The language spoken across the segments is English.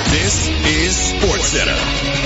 This is SportsCenter.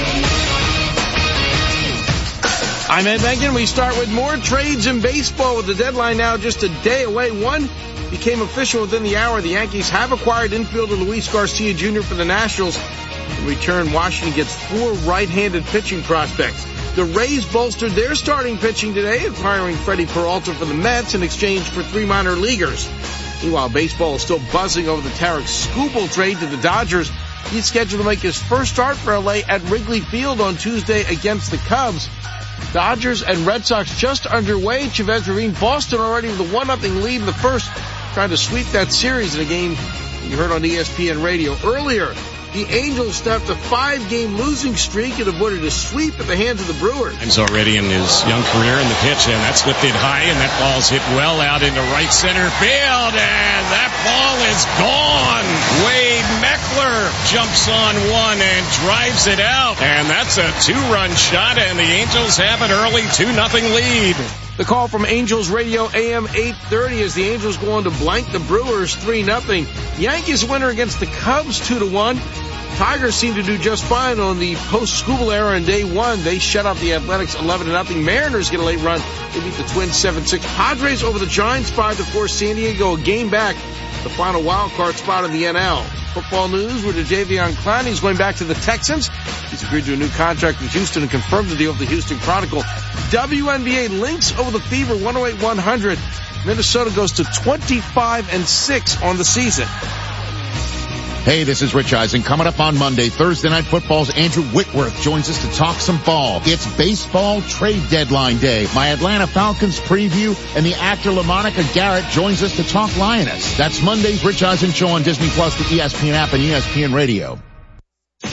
I'm Ed Benkin. We start with more trades in baseball with the deadline now just a day away. One became official within the hour. The Yankees have acquired infielder Luis Garcia Jr. for the Nationals. In return, Washington gets 4 right-handed pitching prospects. The Rays bolstered their starting pitching today, acquiring Freddie Peralta for the Mets in exchange for 3 minor leaguers. Meanwhile, baseball is still buzzing over the Tarek Skubal trade to the Dodgers. He's scheduled to make his first start for LA at Wrigley Field on Tuesday against the Cubs. Dodgers and Red Sox just underway. Chavez Ravine, Boston already with a 1-0 lead in the first, trying to sweep that series in a game you heard on ESPN radio earlier. The Angels snapped a 5-game losing streak and avoided a sweep at the hands of the Brewers. He's already in his young career in the pitch, and that's lifted high, and that ball's hit well out into right center field, and that ball is gone. Wade Meckler jumps on one and drives it out, and that's a 2-run shot, and the Angels have an early 2-0 lead. The call from Angels Radio AM 830 as the Angels go on to blank the Brewers 3-0. Yankees winner against the Cubs 2-1. Tigers seem to do just fine on the post-Skubal era in day one. They shut out the Athletics 11-0. Mariners get a late run. They beat the Twins 7-6. Padres over the Giants 5-4. San Diego a game back. The final wild card spot in the NL. Football news with Jadeveon Clowney. He's going back to the Texans. He's agreed to a new contract with Houston and confirmed the deal with the Houston Chronicle. WNBA Lynx over the Fever 108-100. Minnesota goes to 25-6 on the season. Hey, this is Rich Eisen. Coming up on Monday, Thursday Night Football's Andrew Whitworth joins us to talk some ball. It's baseball trade deadline day. My Atlanta Falcons preview, and the actor LaMonica Garrett joins us to talk Lioness. That's Monday's Rich Eisen Show on Disney Plus, the ESPN app, and ESPN Radio.